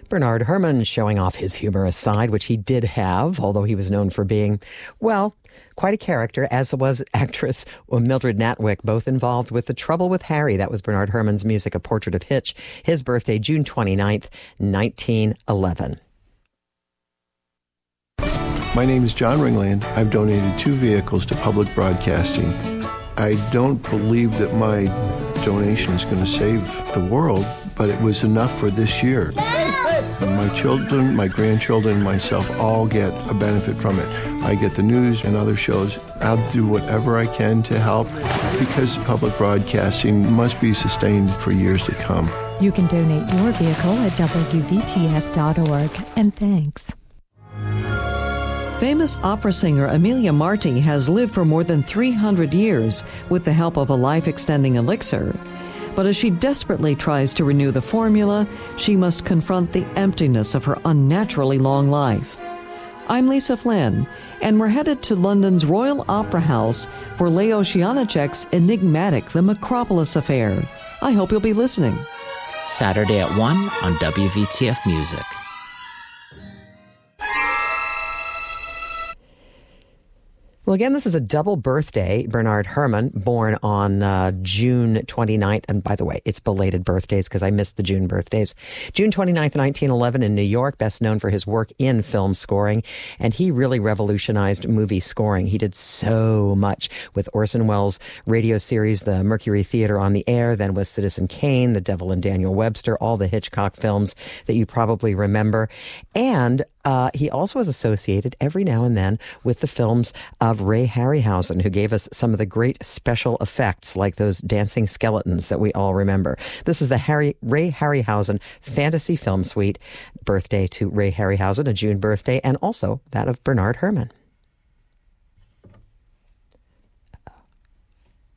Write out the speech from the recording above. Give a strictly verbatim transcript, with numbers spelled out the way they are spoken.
Bernard Herrmann showing off his humorous side, which he did have, although he was known for being, well, quite a character, as was actress Mildred Natwick, both involved with The Trouble with Harry. That was Bernard Herrmann's music, A Portrait of Hitch. His birthday, June twenty-ninth, nineteen eleven. My name is John Ringland. I've donated two vehicles to public broadcasting. I don't believe that my donation is going to save the world, but it was enough for this year. My children, my grandchildren, myself all get a benefit from it. I get the news and other shows. I'll do whatever I can to help because public broadcasting must be sustained for years to come. You can donate your vehicle at W V T F dot org. And thanks. Famous opera singer Amelia Marti has lived for more than three hundred years with the help of a life-extending elixir. But as she desperately tries to renew the formula, she must confront the emptiness of her unnaturally long life. I'm Lisa Flynn, and we're headed to London's Royal Opera House for Leo Shianicek's enigmatic The Macropolis Affair. I hope you'll be listening. Saturday at one on W V T F Music. Well, again, this is a double birthday. Bernard Herrmann, born on uh, June twenty-ninth. And by the way, it's belated birthdays because I missed the June birthdays. June twenty-ninth, nineteen eleven in New York, best known for his work in film scoring. And he really revolutionized movie scoring. He did so much with Orson Welles' radio series, The Mercury Theater on the Air, then with Citizen Kane, The Devil and Daniel Webster, all the Hitchcock films that you probably remember. And Uh, he also is associated every now and then with the films of Ray Harryhausen, who gave us some of the great special effects like those dancing skeletons that we all remember. This is the Harry, Ray Harryhausen Fantasy Film Suite. Birthday to Ray Harryhausen, a June birthday, and also that of Bernard Herrmann.